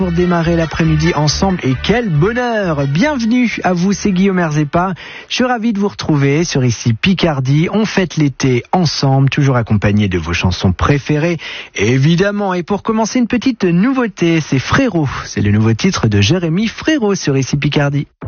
Pour démarrer l'après-midi ensemble, et quel bonheur! Bienvenue à vous, c'est Guillaume Herzepa. Je suis ravi de vous retrouver sur ici Picardie. On fête l'été ensemble, toujours accompagné de vos chansons préférées, évidemment. Et pour commencer, une petite nouveauté, c'est Frérot. C'est le nouveau titre de Jérémy Frérot sur ici Picardie.